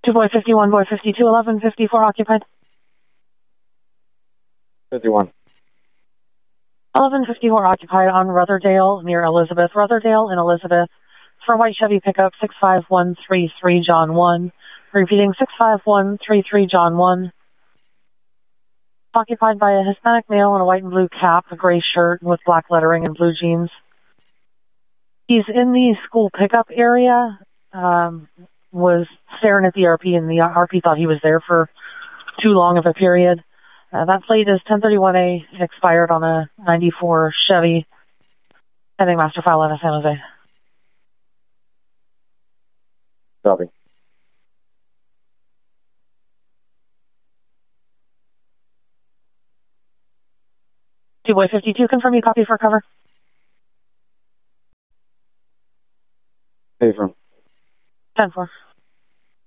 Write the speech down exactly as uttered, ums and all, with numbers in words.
two boy fifty-one, boy fifty-two, eleven fifty-four occupied. fifty-one. eleven fifty-four occupied on Rutherdale near Elizabeth. Rutherdale and Elizabeth for white Chevy pickup six five one three three John one. Repeating six five one three three John one. Occupied by a Hispanic male in a white and blue cap, a gray shirt with black lettering and blue jeans. He's in the school pickup area, um, was staring at the R P, and the R P thought he was there for too long of a period. Uh, that plate is ten thirty-one A, expired on a ninety-four Chevy, pending master file out of San Jose. Copy. two boy fifty-two, confirm you copy for cover. Hey, from. ten four.